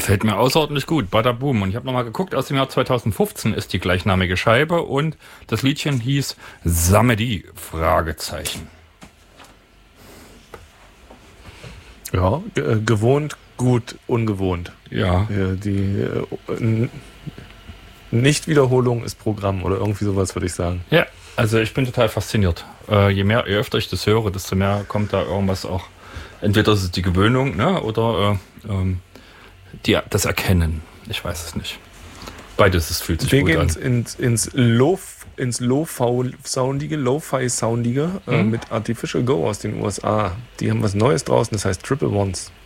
Gefällt mir außerordentlich gut, Bada Boom. Und ich habe nochmal geguckt, aus dem Jahr 2015 ist die gleichnamige Scheibe und das Liedchen hieß Samedi, Fragezeichen. Ja, gewohnt, gut, ungewohnt. Ja. Die Nichtwiederholung ist Programm oder irgendwie sowas, würde ich sagen. Ja, also ich bin total fasziniert. Je öfter ich das höre, desto mehr kommt da irgendwas auch. Entweder ist es die Gewöhnung, ne, oder das Erkennen. Ich weiß es nicht. Beides, es fühlt sich gut an. Wir gehen ins Lo-Fi-Soundige mit Artificial Go aus den USA. Die haben was Neues draußen, das heißt Triple Ones.